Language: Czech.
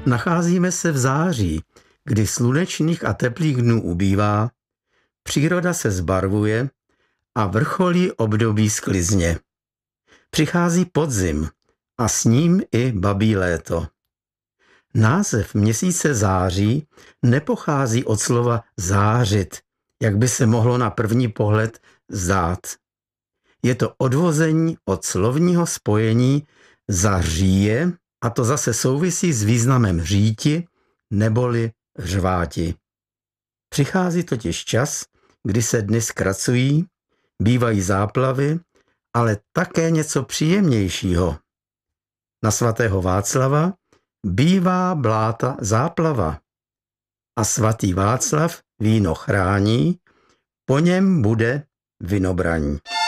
Nacházíme se v září, kdy slunečných a teplých dnů ubývá, příroda se zbarvuje a vrcholí období sklizně. Přichází podzim a s ním i babí léto. Název měsíce září nepochází od slova zářit, jak by se mohlo na první pohled zdát. Je to odvození od slovního spojení zaříje, a to zase souvisí s významem říti neboli řváti. Přichází totiž čas, kdy se dny zkracují, bývají záplavy, ale také něco příjemnějšího. Na svatého Václava bývá bláta záplava a svatý Václav víno chrání, po něm bude vinobraní.